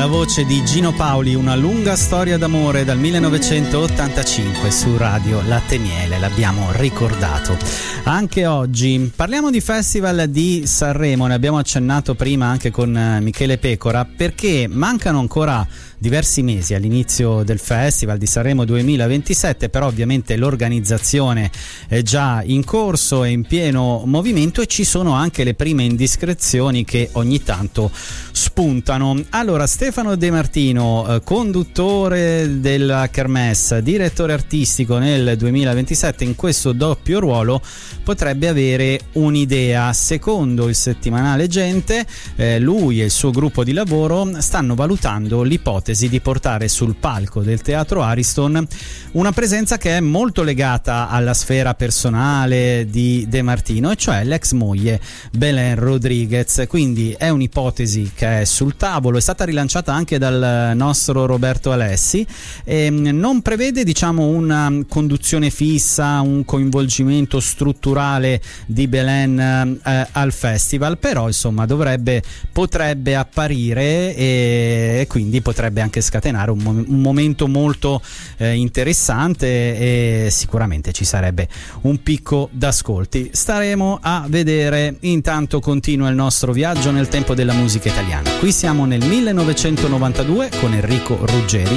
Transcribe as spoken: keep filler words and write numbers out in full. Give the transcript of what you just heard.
la voce di Gino Paoli, Una lunga storia d'amore dal millenovecentottantacinque su Radio Latte Miele, l'abbiamo ricordato. Anche oggi parliamo di Festival di Sanremo, ne abbiamo accennato prima anche con Michele Pecora, perché mancano ancora diversi mesi all'inizio del Festival di Sanremo duemilaventisette, però ovviamente l'organizzazione è già in corso e in pieno movimento e ci sono anche le prime indiscrezioni che ogni tanto spuntano. Allora, Stefano De Martino, eh, conduttore della Kermesse, direttore artistico nel duemilaventisette, in questo doppio ruolo potrebbe avere un'idea. Secondo il settimanale Gente, eh, lui e il suo gruppo di lavoro stanno valutando l'ipotesi di portare sul palco del Teatro Ariston una presenza che è molto legata alla sfera personale di De Martino, e cioè l'ex moglie Belen Rodriguez. Quindi è un'ipotesi che è sul tavolo, è stata rilanciata anche dal nostro Roberto Alessi, e non prevede, diciamo, una conduzione fissa, un coinvolgimento strutturale di Belen eh, al festival, però insomma dovrebbe potrebbe apparire e, e quindi potrebbe anche scatenare un, mom- un momento molto eh, interessante, e sicuramente ci sarebbe un picco d'ascolti. Staremo a vedere. Intanto continua il nostro viaggio nel tempo della musica italiana. Qui siamo nel millenovecentonovantadue con Enrico Ruggeri